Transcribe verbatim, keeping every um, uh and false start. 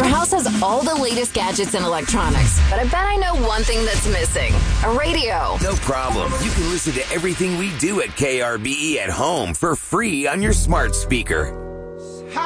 Your house has all the latest gadgets and electronics, but I bet I know one thing that's missing. A radio. No problem. You can listen to everything we do at K R B E at home for free on your smart speaker.